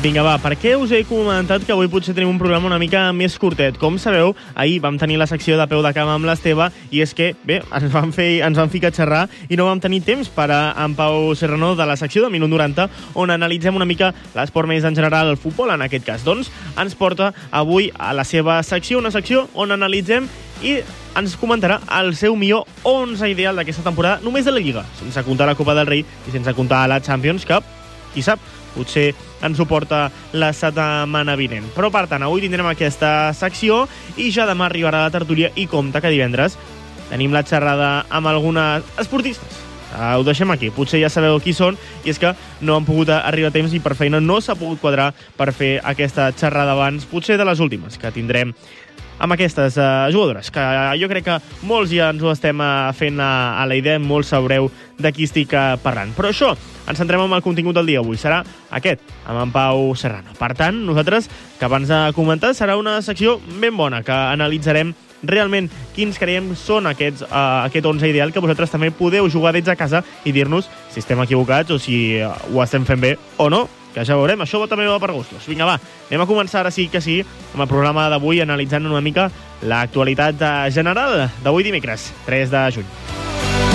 Vinga, va, per què us he comentat que avui potser tenim un programa una mica més curtet? Com sabeu, ahir vam tenir la secció de peu de cama amb l'Esteve i és que, bé, ens van ficar a xerrar i no vam tenir temps per a en Pau Serrano de la secció de Minut 90 on analitzem una mica l'esport més en general, el futbol en aquest cas. Doncs ens porta avui a la seva secció, una secció on analitzem i ens comentarà el seu millor 11 ideal d'aquesta temporada només de la Lliga, sense comptar la Copa del Rei i sense comptar la Champions, que, qui sap, potser ens ho porta la setmana vinent. Però, per tant, avui tindrem aquesta secció i ja demà arribarà la tertúlia i compte que divendres tenim la xerrada amb algunes esportistes. Ho deixem aquí. Potser ja sabeu qui són i és que no han pogut arribar a temps i per feina no s'ha pogut quadrar per fer aquesta xerrada abans, potser de les últimes que tindrem amb aquestes jugadores, que jo crec que molts ja ens ho estem fent a la idea, molts sabreu de qui estic parlant. Però això, ens centrem en el contingut del dia avui, serà aquest, amb en Pau Serrano. Per tant, nosaltres, que abans de comentar, serà una secció ben bona, que analitzarem realment quins creiem són aquest 11 ideal, que vosaltres també podeu jugar des de casa i dir-nos si estem equivocats o si ho estem fent bé o no, que ja veurem, això també va per gustos. Vinga, va, anem a començar ara sí que sí amb el programa d'avui analitzant una mica l'actualitat general d'avui dimecres, 3 de juny.